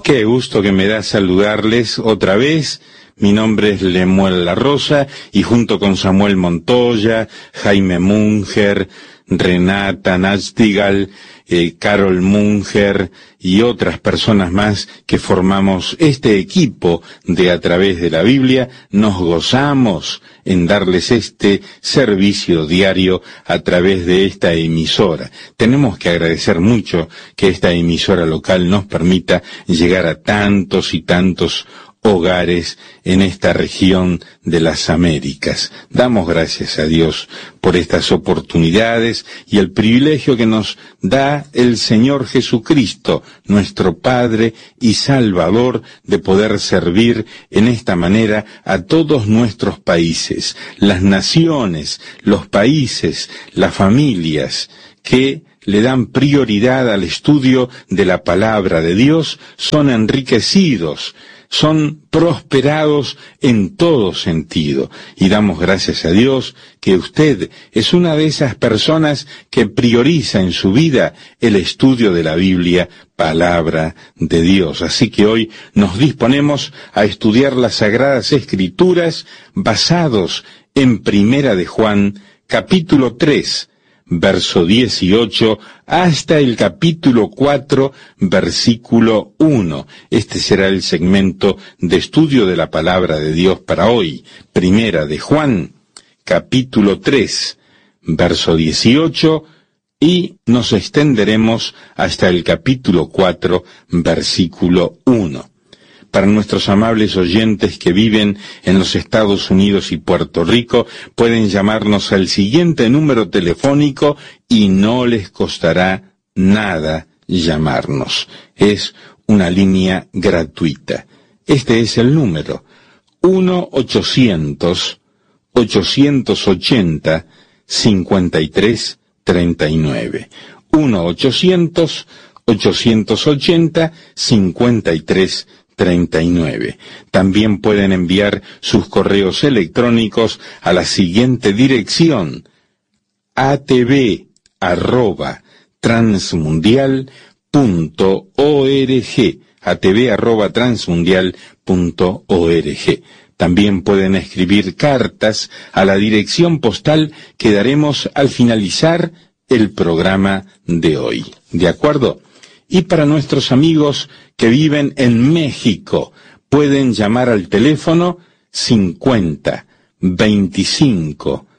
Qué gusto que me da saludarles otra vez. Mi nombre es Lemuel La Rosa y junto con Samuel Montoya, Jaime Munger, Renata Nachtigal, Carol Munger y otras personas más que formamos este equipo de A Través de la Biblia, nos gozamos en darles este servicio diario a través de esta emisora. Tenemos que agradecer mucho que esta emisora local nos permita llegar a tantos y tantos hogares en esta región de las Américas. Damos gracias a Dios por estas oportunidades y el privilegio que nos da el Señor Jesucristo, nuestro Padre y Salvador, de poder servir en esta manera a todos nuestros países, las naciones, los países, las familias que le dan prioridad al estudio de la palabra de Dios, son enriquecidos, son prosperados en todo sentido. Y damos gracias a Dios que usted es una de esas personas que prioriza en su vida el estudio de la Biblia, palabra de Dios. Así que hoy nos disponemos a estudiar las Sagradas Escrituras basados en Primera de Juan, capítulo 3, verso 18, hasta el capítulo 4, versículo 1. Este será el segmento de estudio de la palabra de Dios para hoy. Primera de Juan, capítulo 3, verso 18, y nos extenderemos hasta el capítulo 4, versículo 1. Para nuestros amables oyentes que viven en los Estados Unidos y Puerto Rico, pueden llamarnos al siguiente número telefónico y no les costará nada llamarnos. Es una línea gratuita. Este es el número 1-800-880-5339. 1-800-880-5339. También pueden enviar sus correos electrónicos a la siguiente dirección: atv@transmundial.org, atv@transmundial.org. También pueden escribir cartas a la dirección postal que daremos al finalizar el programa de hoy. ¿De acuerdo? Y para nuestros amigos que viven en México, pueden llamar al teléfono 50 25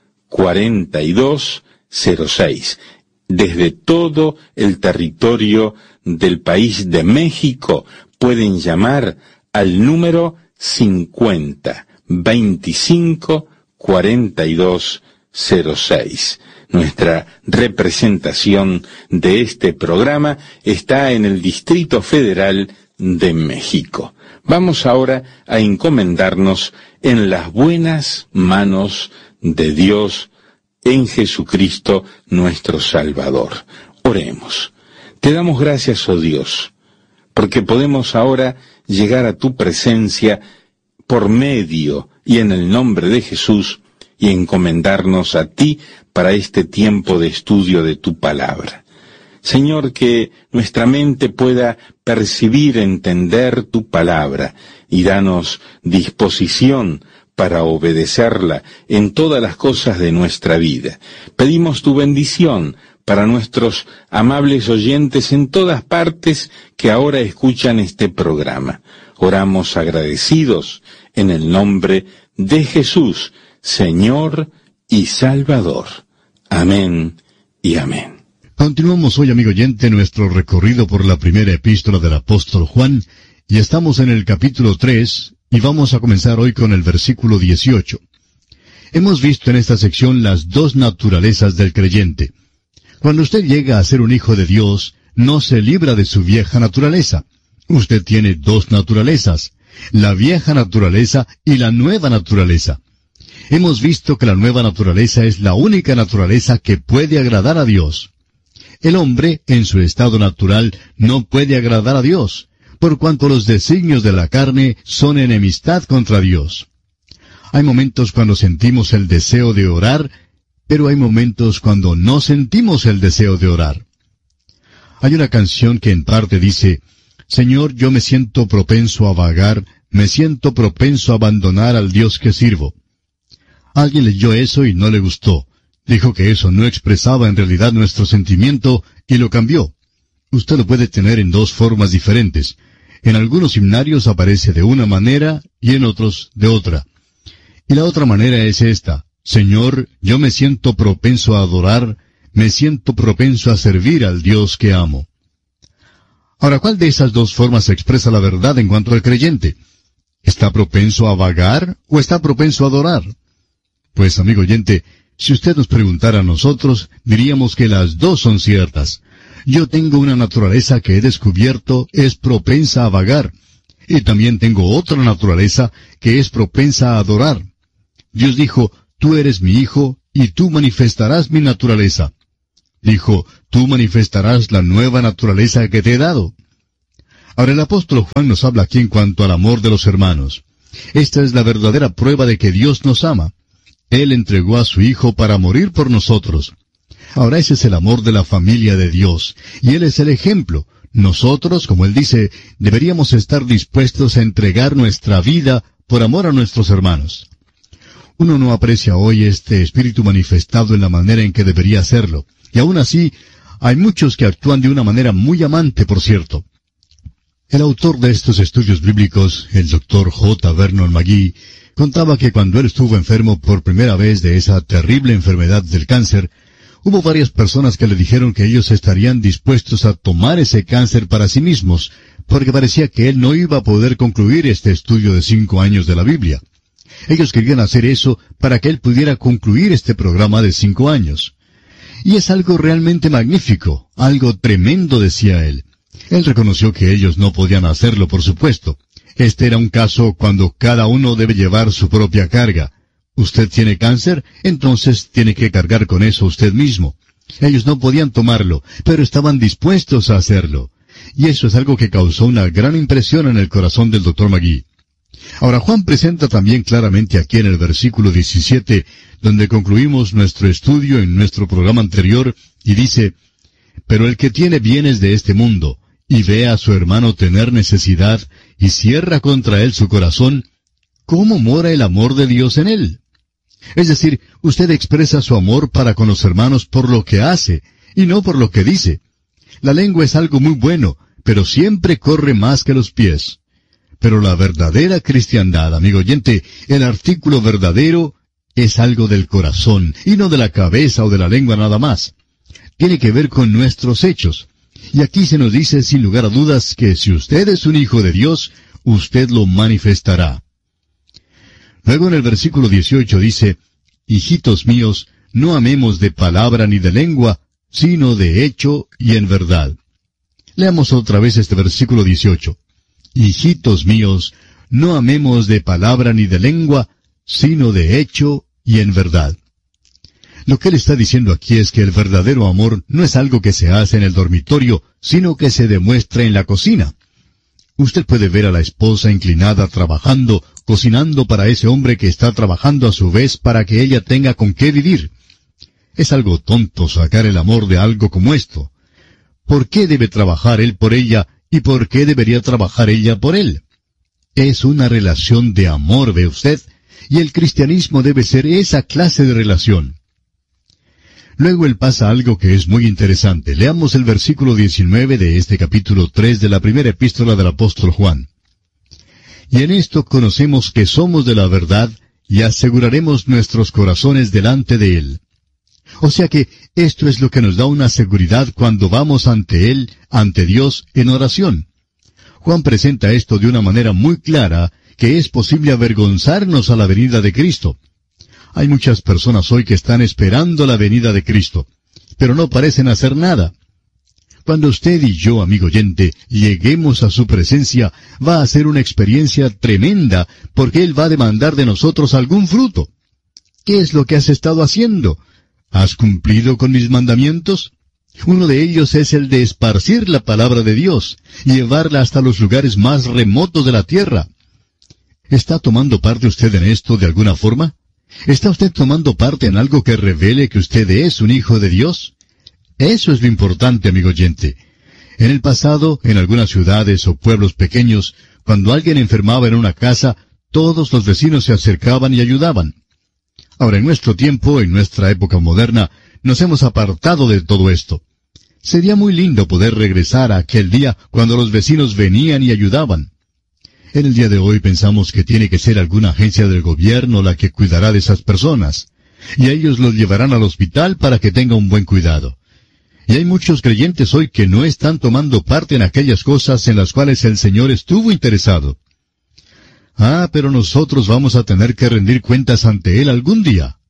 42 06. Desde todo el territorio del país de México pueden llamar al número 50 25 42 06. Nuestra representación de este programa está en el Distrito Federal de México. Vamos ahora a encomendarnos en las buenas manos de Dios, en Jesucristo nuestro Salvador. Oremos. Te damos gracias, oh Dios, porque podemos ahora llegar a tu presencia por medio y en el nombre de Jesús y encomendarnos a ti para este tiempo de estudio de tu palabra. Señor, que nuestra mente pueda percibir, entender tu palabra y danos disposición para obedecerla en todas las cosas de nuestra vida. Pedimos tu bendición para nuestros amables oyentes en todas partes que ahora escuchan este programa. Oramos agradecidos en el nombre de Jesús, Señor y Salvador. Amén y amén. Continuamos hoy, amigo oyente, nuestro recorrido por la primera epístola del apóstol Juan, y estamos en el capítulo 3, y vamos a comenzar hoy con el versículo 18. Hemos visto en esta sección las dos naturalezas del creyente. Cuando usted llega a ser un hijo de Dios, no se libra de su vieja naturaleza. Usted tiene dos naturalezas, la vieja naturaleza y la nueva naturaleza. Hemos visto que la nueva naturaleza es la única naturaleza que puede agradar a Dios. El hombre, en su estado natural, no puede agradar a Dios, por cuanto los designios de la carne son enemistad contra Dios. Hay momentos cuando sentimos el deseo de orar, pero hay momentos cuando no sentimos el deseo de orar. Hay una canción que en parte dice: Señor, yo me siento propenso a vagar, me siento propenso a abandonar al Dios que sirvo. Alguien leyó eso y no le gustó. Dijo que eso no expresaba en realidad nuestro sentimiento y lo cambió. Usted lo puede tener en dos formas diferentes. En algunos himnarios aparece de una manera y en otros de otra. Y la otra manera es esta: Señor, yo me siento propenso a adorar, me siento propenso a servir al Dios que amo. Ahora, ¿cuál de esas dos formas expresa la verdad en cuanto al creyente? ¿Está propenso a vagar o está propenso a adorar? Pues, amigo oyente, si usted nos preguntara a nosotros, diríamos que las dos son ciertas. Yo tengo una naturaleza que he descubierto es propensa a vagar, y también tengo otra naturaleza que es propensa a adorar. Dios dijo, tú eres mi hijo, y tú manifestarás mi naturaleza. Dijo, tú manifestarás la nueva naturaleza que te he dado. Ahora el apóstol Juan nos habla aquí en cuanto al amor de los hermanos. Esta es la verdadera prueba de que Dios nos ama. Él entregó a su Hijo para morir por nosotros. Ahora ese es el amor de la familia de Dios, y Él es el ejemplo. Nosotros, como Él dice, deberíamos estar dispuestos a entregar nuestra vida por amor a nuestros hermanos. Uno no aprecia hoy este espíritu manifestado en la manera en que debería hacerlo. Y aún así, hay muchos que actúan de una manera muy amante, por cierto. El autor de estos estudios bíblicos, el Dr. J. Vernon McGee, contaba que cuando él estuvo enfermo por primera vez de esa terrible enfermedad del cáncer, hubo varias personas que le dijeron que ellos estarían dispuestos a tomar ese cáncer para sí mismos, porque parecía que él no iba a poder concluir este estudio de 5 años de la Biblia. Ellos querían hacer eso para que él pudiera concluir este programa de 5 años. Y es algo realmente magnífico, algo tremendo, decía él. Él reconoció que ellos no podían hacerlo, por supuesto. Este era un caso cuando cada uno debe llevar su propia carga. Usted tiene cáncer, entonces tiene que cargar con eso usted mismo. Ellos no podían tomarlo, pero estaban dispuestos a hacerlo. Y eso es algo que causó una gran impresión en el corazón del Dr. McGee. Ahora Juan presenta también claramente aquí en el versículo 17, donde concluimos nuestro estudio en nuestro programa anterior, y dice, pero el que tiene bienes de este mundo, y ve a su hermano tener necesidad, y cierra contra él su corazón, ¿cómo mora el amor de Dios en él? Es decir, usted expresa su amor para con los hermanos por lo que hace, y no por lo que dice. La lengua es algo muy bueno, pero siempre corre más que los pies. Pero la verdadera cristiandad, amigo oyente, el artículo verdadero, es algo del corazón, y no de la cabeza o de la lengua nada más. Tiene que ver con nuestros hechos. Y aquí se nos dice sin lugar a dudas que si usted es un hijo de Dios, usted lo manifestará. Luego en el versículo 18 dice, hijitos míos, no amemos de palabra ni de lengua, sino de hecho y en verdad. Leamos otra vez este versículo 18. Hijitos míos, no amemos de palabra ni de lengua, sino de hecho y en verdad. Lo que él está diciendo aquí es que el verdadero amor no es algo que se hace en el dormitorio, sino que se demuestra en la cocina. Usted puede ver a la esposa inclinada trabajando, cocinando para ese hombre que está trabajando a su vez para que ella tenga con qué vivir. Es algo tonto sacar el amor de algo como esto. ¿Por qué debe trabajar él por ella y por qué debería trabajar ella por él? Es una relación de amor, ve usted, y el cristianismo debe ser esa clase de relación. Luego él pasa algo que es muy interesante. Leamos el versículo 19 de este capítulo 3 de la primera epístola del apóstol Juan. Y en esto conocemos que somos de la verdad, y aseguraremos nuestros corazones delante de Él. O sea que esto es lo que nos da una seguridad cuando vamos ante Él, ante Dios, en oración. Juan presenta esto de una manera muy clara, que es posible avergonzarnos a la venida de Cristo. Hay muchas personas hoy que están esperando la venida de Cristo, pero no parecen hacer nada. Cuando usted y yo, amigo oyente, lleguemos a su presencia, va a ser una experiencia tremenda, porque Él va a demandar de nosotros algún fruto. ¿Qué es lo que has estado haciendo? ¿Has cumplido con mis mandamientos? Uno de ellos es el de esparcir la palabra de Dios, y llevarla hasta los lugares más remotos de la tierra. ¿Está tomando parte usted en esto de alguna forma? ¿Está usted tomando parte en algo que revele que usted es un hijo de Dios? Eso es lo importante, amigo oyente. En el pasado, en algunas ciudades o pueblos pequeños, cuando alguien enfermaba en una casa, todos los vecinos se acercaban y ayudaban. Ahora, en nuestro tiempo, en nuestra época moderna, nos hemos apartado de todo esto. Sería muy lindo poder regresar a aquel día cuando los vecinos venían y ayudaban. En el día de hoy pensamos que tiene que ser alguna agencia del gobierno la que cuidará de esas personas, y ellos los llevarán al hospital para que tenga un buen cuidado. Y hay muchos creyentes hoy que no están tomando parte en aquellas cosas en las cuales el Señor estuvo interesado. Pero nosotros vamos a tener que rendir cuentas ante Él algún día.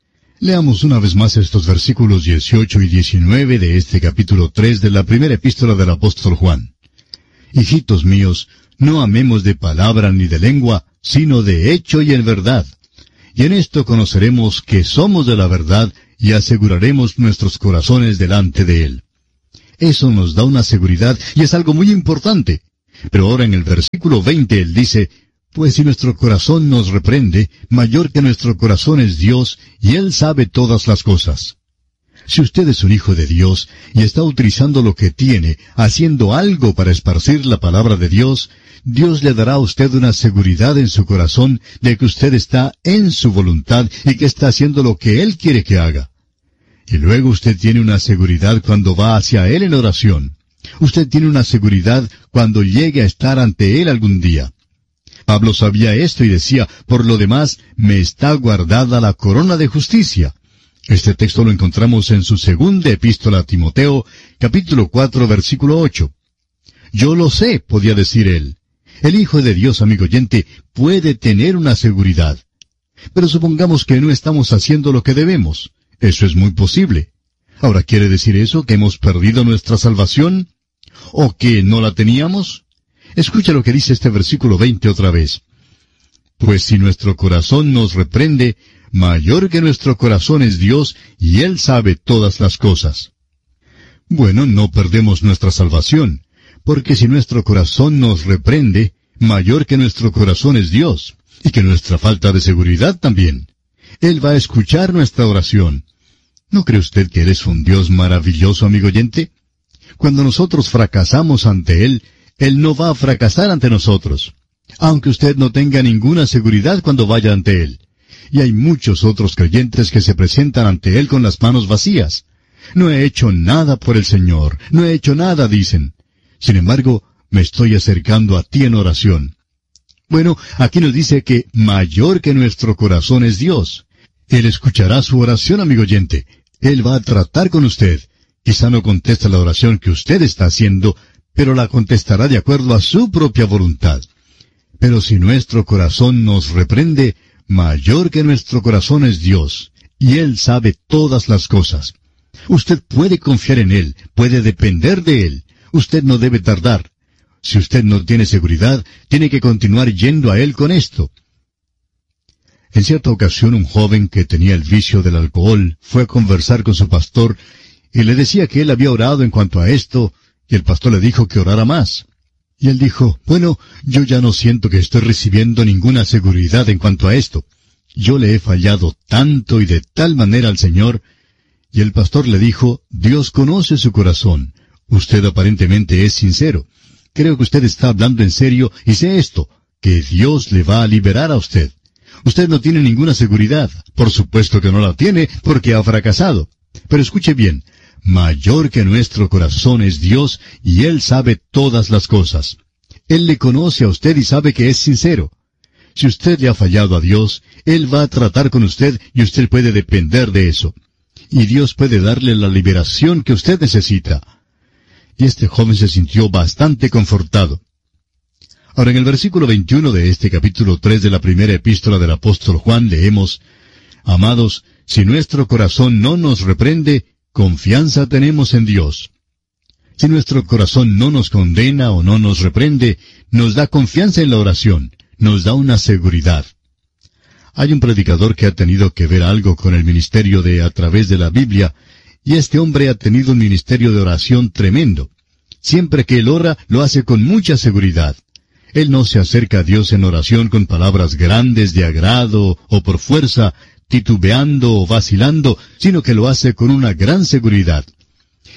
Leamos una vez más estos versículos 18 y 19 de este capítulo 3 de la primera epístola del apóstol Juan. Hijitos míos, no amemos de palabra ni de lengua, sino de hecho y en verdad. Y en esto conoceremos que somos de la verdad y aseguraremos nuestros corazones delante de Él. Eso nos da una seguridad y es algo muy importante. Pero ahora en el versículo 20 Él dice, pues si nuestro corazón nos reprende, mayor que nuestro corazón es Dios, y Él sabe todas las cosas. Si usted es un hijo de Dios y está utilizando lo que tiene, haciendo algo para esparcir la palabra de Dios, Dios le dará a usted una seguridad en su corazón de que usted está en su voluntad y que está haciendo lo que Él quiere que haga. Y luego usted tiene una seguridad cuando va hacia Él en oración. Usted tiene una seguridad cuando llegue a estar ante Él algún día. Pablo sabía esto y decía, por lo demás, me está guardada la corona de justicia. Este texto lo encontramos en su segunda epístola a Timoteo, capítulo 4, versículo 8. Yo lo sé, podía decir él. El Hijo de Dios, amigo oyente, puede tener una seguridad. Pero supongamos que no estamos haciendo lo que debemos. Eso es muy posible. Ahora, ¿quiere decir eso que hemos perdido nuestra salvación? ¿O que no la teníamos? Escucha lo que dice este versículo 20 otra vez. Pues si nuestro corazón nos reprende, mayor que nuestro corazón es Dios, y Él sabe todas las cosas. Bueno, no perdemos nuestra salvación, porque si nuestro corazón nos reprende, mayor que nuestro corazón es Dios, y que nuestra falta de seguridad también. Él va a escuchar nuestra oración. ¿No cree usted que Él es un Dios maravilloso, amigo oyente? Cuando nosotros fracasamos ante Él, Él no va a fracasar ante nosotros, aunque usted no tenga ninguna seguridad cuando vaya ante Él. Y hay muchos otros creyentes que se presentan ante Él con las manos vacías. No he hecho nada por el Señor, no he hecho nada, dicen. Sin embargo, me estoy acercando a ti en oración. Bueno, aquí nos dice que mayor que nuestro corazón es Dios. Él escuchará su oración, amigo oyente. Él va a tratar con usted. Quizá no conteste la oración que usted está haciendo, pero la contestará de acuerdo a su propia voluntad. Pero si nuestro corazón nos reprende, mayor que nuestro corazón es Dios, y Él sabe todas las cosas. Usted puede confiar en Él, puede depender de Él. Usted no debe tardar. Si usted no tiene seguridad, tiene que continuar yendo a Él con esto. En cierta ocasión, un joven que tenía el vicio del alcohol fue a conversar con su pastor y le decía que él había orado en cuanto a esto, y el pastor le dijo que orara más. Y él dijo, bueno, yo ya no siento que estoy recibiendo ninguna seguridad en cuanto a esto. Yo le he fallado tanto y de tal manera al Señor. Y el pastor le dijo, Dios conoce su corazón. Usted aparentemente es sincero. Creo que usted está hablando en serio y sé esto, que Dios le va a liberar a usted. Usted no tiene ninguna seguridad. Por supuesto que no la tiene porque ha fracasado. Pero escuche bien. Mayor que nuestro corazón es Dios, y Él sabe todas las cosas. Él le conoce a usted y sabe que es sincero. Si usted le ha fallado a Dios, Él va a tratar con usted y usted puede depender de eso. Y Dios puede darle la liberación que usted necesita. Y este joven se sintió bastante confortado. Ahora en el versículo 21 de este capítulo 3 de la primera epístola del apóstol Juan leemos, Amados, si nuestro corazón no nos reprende, confianza tenemos en Dios. Si nuestro corazón no nos condena o no nos reprende, nos da confianza en la oración, nos da una seguridad. Hay un predicador que ha tenido que ver algo con el ministerio de A Través de la Biblia, y este hombre ha tenido un ministerio de oración tremendo. Siempre que él ora, lo hace con mucha seguridad. Él no se acerca a Dios en oración con palabras grandes de agrado o por fuerza, titubeando o vacilando, sino que lo hace con una gran seguridad.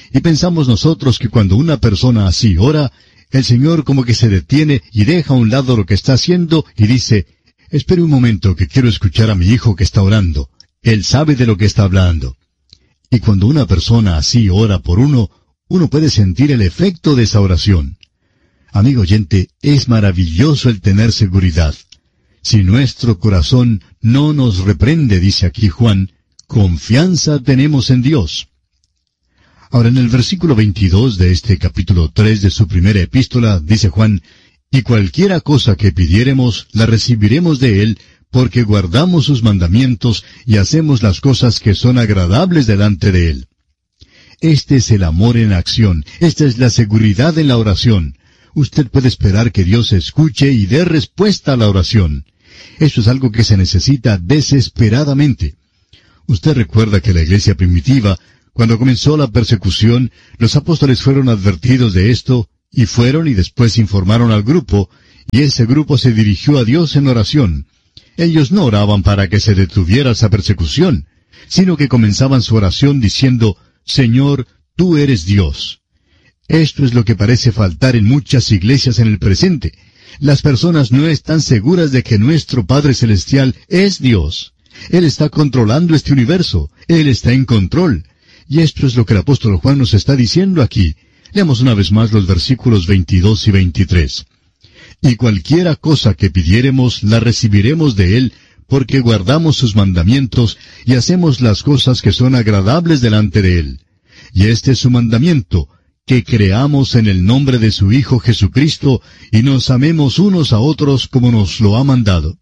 Y pensamos nosotros que cuando una persona así ora, el Señor como que se detiene y deja a un lado lo que está haciendo y dice, espere un momento que quiero escuchar a mi hijo que está orando. Él sabe de lo que está hablando. Y cuando una persona así ora por uno puede sentir el efecto de esa oración. Amigo oyente, es maravilloso el tener seguridad. Si nuestro corazón no nos reprende, dice aquí Juan, confianza tenemos en Dios. Ahora en el versículo 22 de este capítulo 3 de su primera epístola, dice Juan, y cualquiera cosa que pidiéremos, la recibiremos de Él, porque guardamos sus mandamientos y hacemos las cosas que son agradables delante de Él. Este es el amor en acción, esta es la seguridad en la oración. Usted puede esperar que Dios escuche y dé respuesta a la oración. Eso es algo que se necesita desesperadamente. Usted recuerda que la iglesia primitiva, cuando comenzó la persecución, los apóstoles fueron advertidos de esto, y fueron y después informaron al grupo, y ese grupo se dirigió a Dios en oración. Ellos no oraban para que se detuviera esa persecución, sino que comenzaban su oración diciendo, Señor, tú eres Dios. Esto es lo que parece faltar en muchas iglesias en el presente. Las personas no están seguras de que nuestro Padre Celestial es Dios. Él está controlando este universo. Él está en control. Y esto es lo que el apóstol Juan nos está diciendo aquí. Leamos una vez más los versículos 22 y 23. Y cualquiera cosa que pidiéremos, la recibiremos de Él, porque guardamos sus mandamientos y hacemos las cosas que son agradables delante de Él. Y este es su mandamiento, que creamos en el nombre de su Hijo Jesucristo y nos amemos unos a otros como nos lo ha mandado.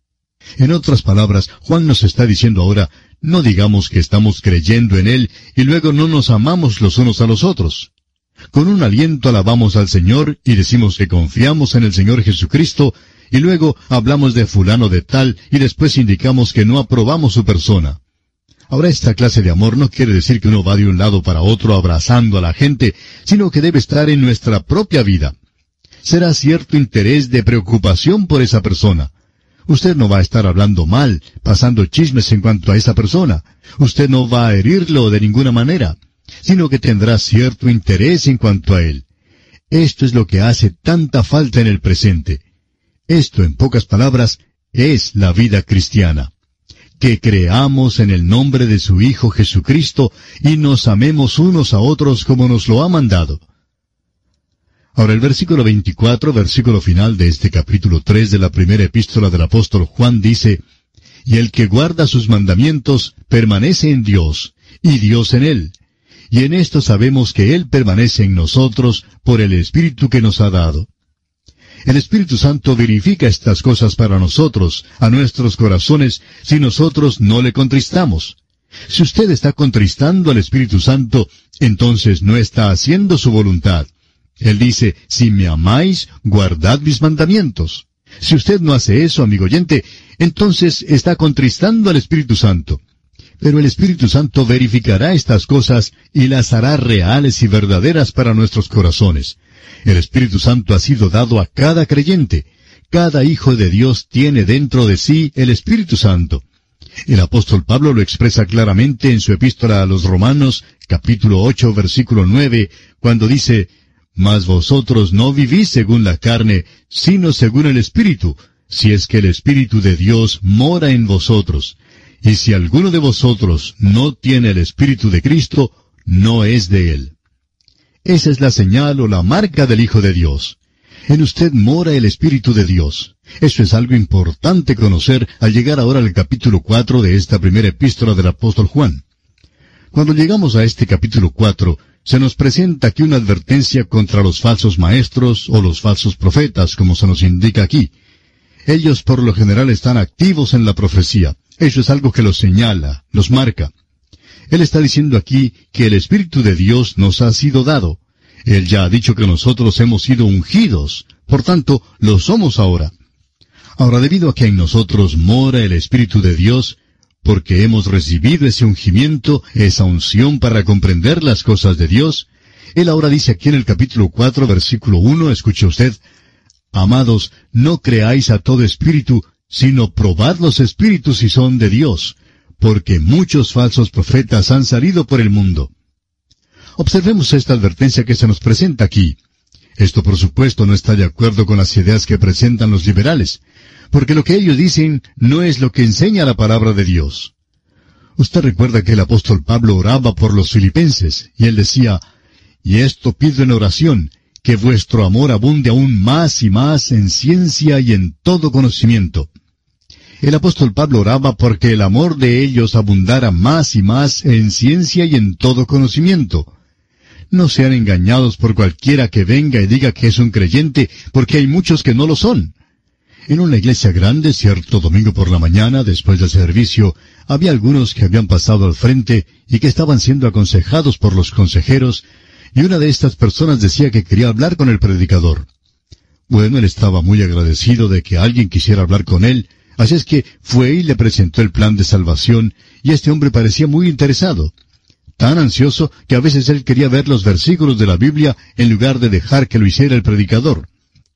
En otras palabras, Juan nos está diciendo ahora, no digamos que estamos creyendo en Él y luego no nos amamos los unos a los otros. Con un aliento alabamos al Señor y decimos que confiamos en el Señor Jesucristo y luego hablamos de fulano de tal y después indicamos que no aprobamos su persona. Ahora, esta clase de amor no quiere decir que uno va de un lado para otro abrazando a la gente, sino que debe estar en nuestra propia vida. Será cierto interés de preocupación por esa persona. Usted no va a estar hablando mal, pasando chismes en cuanto a esa persona. Usted no va a herirlo de ninguna manera, sino que tendrá cierto interés en cuanto a él. Esto es lo que hace tanta falta en el presente. Esto, en pocas palabras, es la vida cristiana. Que creamos en el nombre de su Hijo Jesucristo y nos amemos unos a otros como nos lo ha mandado. Ahora el versículo 24, versículo final de este capítulo 3 de la primera epístola del apóstol Juan dice, y el que guarda sus mandamientos permanece en Dios, y Dios en él. Y en esto sabemos que Él permanece en nosotros por el Espíritu que nos ha dado. El Espíritu Santo verifica estas cosas para nosotros, a nuestros corazones, si nosotros no le contristamos. Si usted está contristando al Espíritu Santo, entonces no está haciendo su voluntad. Él dice, si me amáis, guardad mis mandamientos. Si usted no hace eso, amigo oyente, entonces está contristando al Espíritu Santo. Pero el Espíritu Santo verificará estas cosas y las hará reales y verdaderas para nuestros corazones. El Espíritu Santo ha sido dado a cada creyente. Cada hijo de Dios tiene dentro de sí el Espíritu Santo. El apóstol Pablo lo expresa claramente en su epístola a los Romanos, capítulo 8, versículo 9, cuando dice, «Mas vosotros no vivís según la carne, sino según el Espíritu, si es que el Espíritu de Dios mora en vosotros. Y si alguno de vosotros no tiene el Espíritu de Cristo, no es de Él». Esa es la señal o la marca del Hijo de Dios. En usted mora el Espíritu de Dios. Eso es algo importante conocer al llegar ahora al capítulo 4 de esta primera epístola del apóstol Juan. Cuando llegamos a este capítulo 4, se nos presenta aquí una advertencia contra los falsos maestros o los falsos profetas, como se nos indica aquí. Ellos por lo general están activos en la profecía. Eso es algo que los señala, los marca. Él está diciendo aquí que el Espíritu de Dios nos ha sido dado. Él ya ha dicho que nosotros hemos sido ungidos, por tanto, lo somos ahora. Ahora, debido a que en nosotros mora el Espíritu de Dios, porque hemos recibido ese ungimiento, esa unción para comprender las cosas de Dios, Él ahora dice aquí en el capítulo 4, versículo 1, escuche usted, «Amados, no creáis a todo espíritu, sino probad los espíritus si son de Dios, porque muchos falsos profetas han salido por el mundo». Observemos esta advertencia que se nos presenta aquí. Esto, por supuesto, no está de acuerdo con las ideas que presentan los liberales, porque lo que ellos dicen no es lo que enseña la palabra de Dios. Usted recuerda que el apóstol Pablo oraba por los filipenses, y él decía, «Y esto pido en oración, que vuestro amor abunde aún más y más en ciencia y en todo conocimiento». El apóstol Pablo oraba porque el amor de ellos abundara más y más en ciencia y en todo conocimiento. No sean engañados por cualquiera que venga y diga que es un creyente, porque hay muchos que no lo son. En una iglesia grande, cierto domingo por la mañana, después del servicio, había algunos que habían pasado al frente y que estaban siendo aconsejados por los consejeros, y una de estas personas decía que quería hablar con el predicador. Bueno, él estaba muy agradecido de que alguien quisiera hablar con él, así es que fue y le presentó el plan de salvación, y este hombre parecía muy interesado. Tan ansioso que a veces él quería ver los versículos de la Biblia en lugar de dejar que lo hiciera el predicador.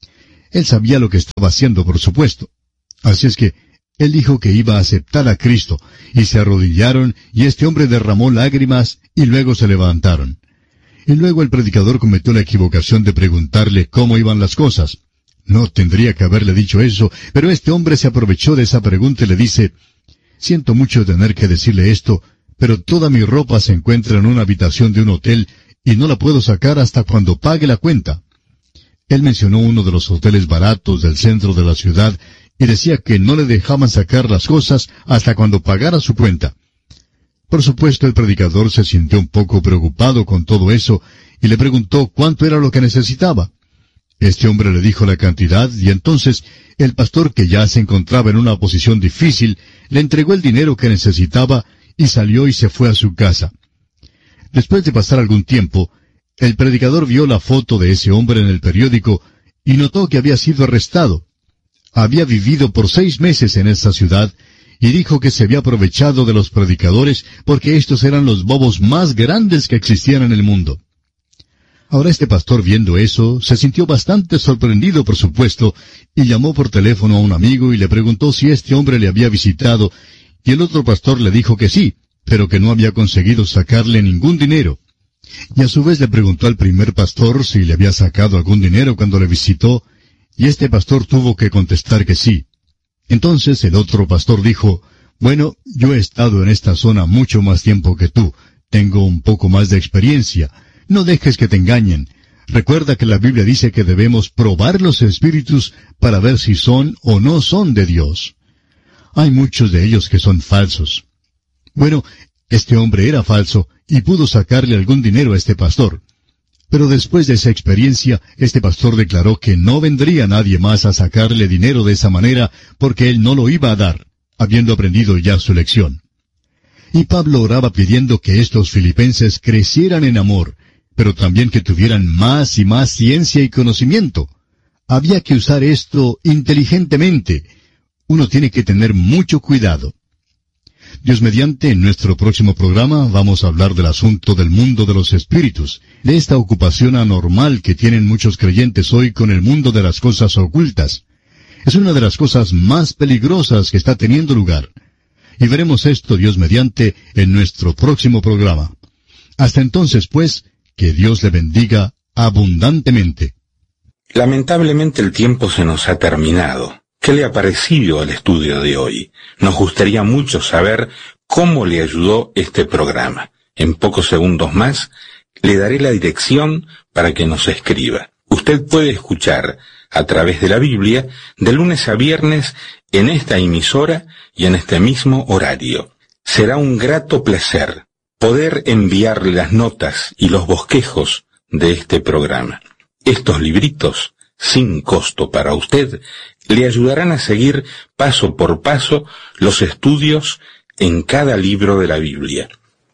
Él sabía lo que estaba haciendo, por supuesto. Así es que él dijo que iba a aceptar a Cristo, y se arrodillaron, y este hombre derramó lágrimas, y luego se levantaron. Y luego el predicador cometió la equivocación de preguntarle cómo iban las cosas. No tendría que haberle dicho eso, pero este hombre se aprovechó de esa pregunta y le dice, «Siento mucho tener que decirle esto, pero toda mi ropa se encuentra en una habitación de un hotel y no la puedo sacar hasta cuando pague la cuenta». Él mencionó uno de los hoteles baratos del centro de la ciudad y decía que no le dejaban sacar las cosas hasta cuando pagara su cuenta. Por supuesto, el predicador se sintió un poco preocupado con todo eso y le preguntó cuánto era lo que necesitaba. Este hombre le dijo la cantidad y entonces el pastor, que ya se encontraba en una posición difícil, le entregó el dinero que necesitaba y salió y se fue a su casa. Después de pasar algún tiempo, el predicador vio la foto de ese hombre en el periódico y notó que había sido arrestado. Había vivido por 6 meses en esa ciudad y dijo que se había aprovechado de los predicadores porque estos eran los bobos más grandes que existían en el mundo. Ahora este pastor, viendo eso, se sintió bastante sorprendido, por supuesto, y llamó por teléfono a un amigo y le preguntó si este hombre le había visitado, y el otro pastor le dijo que sí, pero que no había conseguido sacarle ningún dinero. Y a su vez le preguntó al primer pastor si le había sacado algún dinero cuando le visitó, y este pastor tuvo que contestar que sí. Entonces el otro pastor dijo, «Bueno, yo he estado en esta zona mucho más tiempo que tú, tengo un poco más de experiencia. No dejes que te engañen. Recuerda que la Biblia dice que debemos probar los espíritus para ver si son o no son de Dios. Hay muchos de ellos que son falsos». Bueno, este hombre era falso y pudo sacarle algún dinero a este pastor. Pero después de esa experiencia, este pastor declaró que no vendría nadie más a sacarle dinero de esa manera porque él no lo iba a dar, habiendo aprendido ya su lección. Y Pablo oraba pidiendo que estos filipenses crecieran en amor, pero también que tuvieran más y más ciencia y conocimiento. Había que usar esto inteligentemente. Uno tiene que tener mucho cuidado. Dios mediante, en nuestro próximo programa vamos a hablar del asunto del mundo de los espíritus, de esta ocupación anormal que tienen muchos creyentes hoy con el mundo de las cosas ocultas. Es una de las cosas más peligrosas que está teniendo lugar. Y veremos esto, Dios mediante, en nuestro próximo programa. Hasta entonces, pues, que Dios le bendiga abundantemente. Lamentablemente el tiempo se nos ha terminado. ¿Qué le ha parecido el estudio de hoy? Nos gustaría mucho saber cómo le ayudó este programa. En pocos segundos más le daré la dirección para que nos escriba. Usted puede escuchar a través de la Biblia de lunes a viernes en esta emisora y en este mismo horario. Será un grato placer poder enviarle las notas y los bosquejos de este programa. Estos libritos, sin costo para usted, le ayudarán a seguir paso por paso los estudios en cada libro de la Biblia.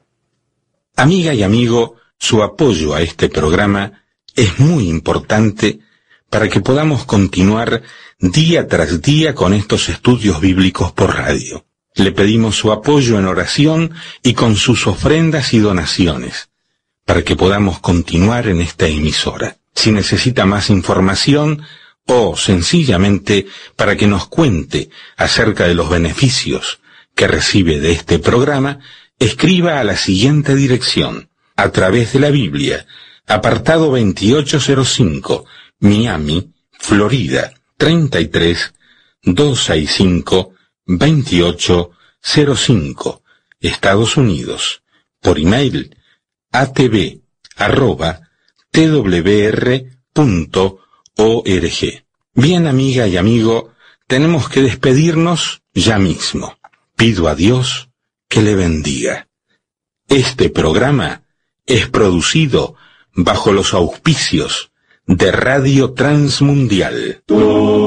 Amiga y amigo, su apoyo a este programa es muy importante para que podamos continuar día tras día con estos estudios bíblicos por radio. Le pedimos su apoyo en oración y con sus ofrendas y donaciones, para que podamos continuar en esta emisora. Si necesita más información o sencillamente para que nos cuente acerca de los beneficios que recibe de este programa, escriba a la siguiente dirección: a través de la Biblia, apartado 2805, Miami, Florida, 33265-2805, Estados Unidos. Por email, atb@twr.org. Bien, amiga y amigo, tenemos que despedirnos ya mismo. Pido a Dios que le bendiga. Este programa es producido bajo los auspicios de Radio Transmundial.